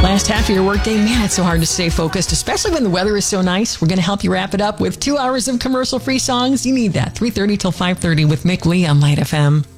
Last half of your workday, man, it's so hard to stay focused, especially when the weather is so nice. We're going to help you wrap it up with 2 hours of commercial-free songs. You need that. 3:30 till 5:30 with Mick Lee on Light FM.